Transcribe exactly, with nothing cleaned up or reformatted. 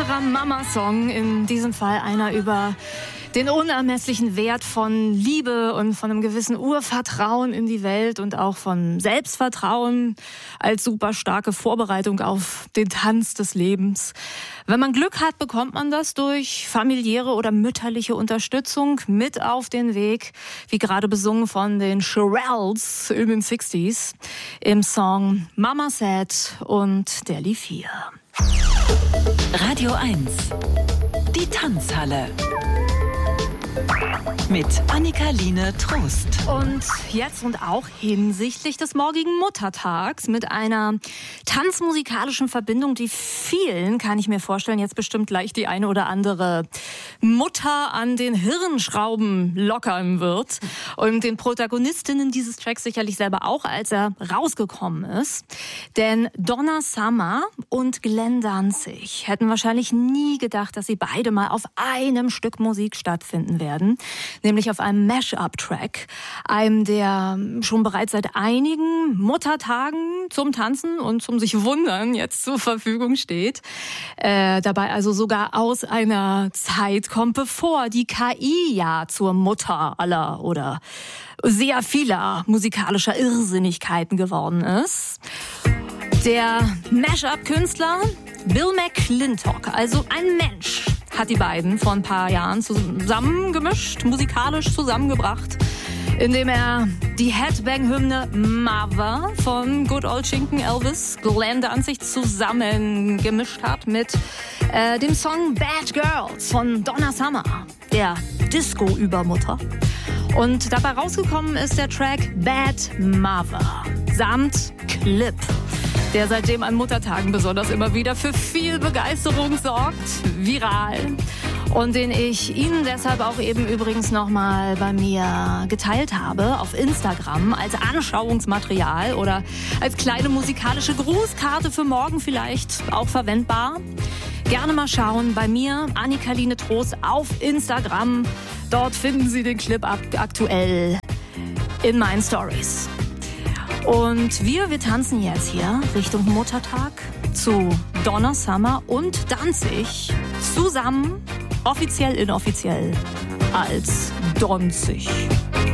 weiterer Mama-Song, in diesem Fall einer über den unermesslichen Wert von Liebe und von einem gewissen Urvertrauen in die Welt und auch von Selbstvertrauen als super starke Vorbereitung auf den Tanz des Lebens. Wenn man Glück hat, bekommt man das durch familiäre oder mütterliche Unterstützung mit auf den Weg, wie gerade besungen von den Shirelles in den sechziger im Song Mama Said, und der lief hier. Radio eins, die Tanzhalle. Mit Annika-Line Trost. Und jetzt und auch hinsichtlich des morgigen Muttertags mit einer tanzmusikalischen Verbindung, die vielen, kann ich mir vorstellen, jetzt bestimmt gleich die eine oder andere Mutter an den Hirnschrauben lockern wird. Und den Protagonistinnen dieses Tracks sicherlich selber auch, als er rausgekommen ist. Denn Donna Summer und Glenn Danzig hätten wahrscheinlich nie gedacht, dass sie beide mal auf einem Stück Musik stattfinden werden. Nämlich auf einem Mash-up-Track, einem, der schon bereits seit einigen Muttertagen zum Tanzen und zum sich wundern jetzt zur Verfügung steht. Äh, dabei also sogar aus einer Zeit kommt, bevor die K I ja zur Mutter aller oder sehr vieler musikalischer Irrsinnigkeiten geworden ist. Der Mash-up-Künstler Bill McClintock, also ein Mensch, hat die beiden vor ein paar Jahren zusammengemischt, musikalisch zusammengebracht, indem er die Headbang-Hymne Mother von Good Old Chinken Elvis Glenn Danzig zusammengemischt hat mit äh, dem Song Bad Girls von Donna Summer, der Disco-Übermutter. Und dabei rausgekommen ist der Track Bad Mother samt Clip, der seitdem an Muttertagen besonders immer wieder für viel Begeisterung sorgt, viral. Und den ich Ihnen deshalb auch eben übrigens nochmal bei mir geteilt habe auf Instagram als Anschauungsmaterial oder als kleine musikalische Grußkarte für morgen vielleicht auch verwendbar. Gerne mal schauen bei mir, Annika-Line Trost auf Instagram. Dort finden Sie den Clip aktuell in meinen Stories. Und wir, wir tanzen jetzt hier Richtung Muttertag zu Donna Summer und Danzig zusammen, offiziell, inoffiziell, als Donzig.